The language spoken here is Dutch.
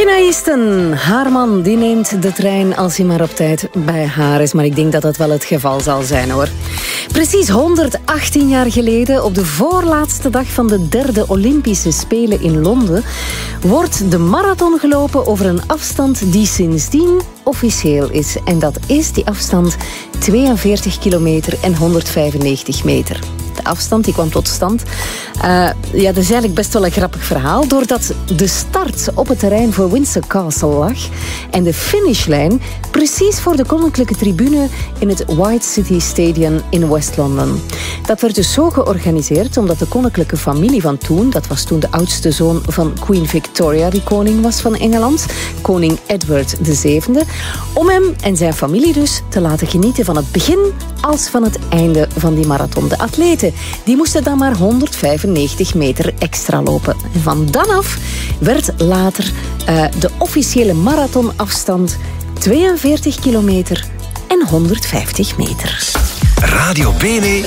Gina Easton, haar man, die neemt de trein als hij maar op tijd bij haar is. Maar ik denk dat dat wel het geval zal zijn, hoor. Precies 118 jaar geleden, op de voorlaatste dag van de 3e Olympische Spelen in Londen, wordt de marathon gelopen over een afstand die sindsdien officieel is. En dat is die afstand 42 kilometer en 195 meter. De afstand die kwam tot stand. Dat is eigenlijk best wel een grappig verhaal. Doordat de start op het terrein voor Windsor Castle lag en de finishlijn precies voor de koninklijke tribune in het White City Stadium in West London. Dat werd dus zo georganiseerd omdat de koninklijke familie van toen, dat was toen de oudste zoon van Queen Victoria, die koning was van Engeland, koning Edward VII, om hem en zijn familie dus te laten genieten van het begin als van het einde van die marathon. De atleten, die moesten dan maar 195 meter extra lopen. En van dan af werd later de officiële marathonafstand 42 kilometer en 150 meter. Radio Bene